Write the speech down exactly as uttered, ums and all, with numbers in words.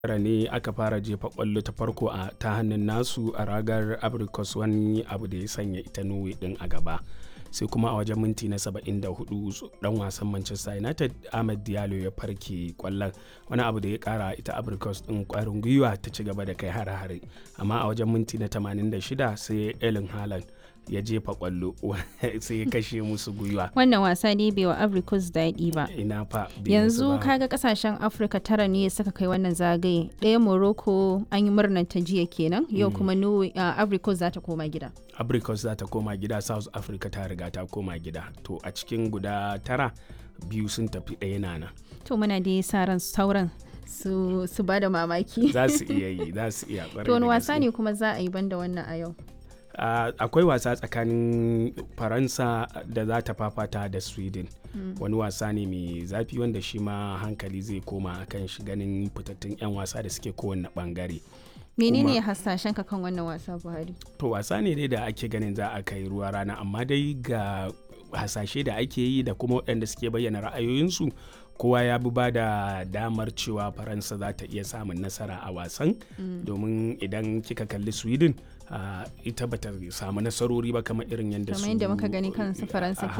tara ne aka fara jefa ƙwallo ta farko a ta hannun nasu a ragar Abrikos, wani abu da ya sanya ita Norway ɗin a gaba. Sai kuma a wajen minti na saba'in da hudu dan wasan Manchester United Ahmed Diallo ya farke ƙwallon, wani abu da ya kara ita Abrikos ɗin ƙwarin gwiwa ta ci gaba da kai hare-hare. Amma a wajen minti na tamanin da shida sai Erling Haaland ya jefa ƙwallo sai ya kashe musu gwiwa. Wannan wasa ne bai wa Abrikos daɗi ba. Ina fa Yanzu kaga kasashen Afirka tara ne suka kai wannan zagaye. Ɗaya Morocco an yi murnar ta jiya kenan, yau kuma Norway, uh, Abrikos za ta koma gida. Abrikos za ta koma gida, South Africa ta riga ta koma gida. To a cikin guda tara biyu sun tafi, ɗaya na nan. To muna da sa ran sauran su su bada mamaki. Za su iya yi, za su iya. To wani wasa ne kuma za a yi banda wannan a yau? Uh, akwai wasa tsakanin Faransa da za ta fafata da Sweden. Mm. Wani wasa ne mai zafi wanda shi ma hankali zai koma akan shi, ganin fitattun 'yan wasa da suke kowanne bangare. Menene hasashen ka kan wannan wasa, Buhari? To wasa ne dai da ake ganin za a kai ruwa rana, amma dai ga hasashe da ake yi da kuma waɗanda suke bayyana ra'ayoyinsu, kowa ya bi ba da damar cewa Faransa za ta iya samun nasara a wasan. Mm. Domin idan kika kalli Sweden, Uh, ita bata samu nasarori ba kamar irin yadda su muka gani kansu Faransa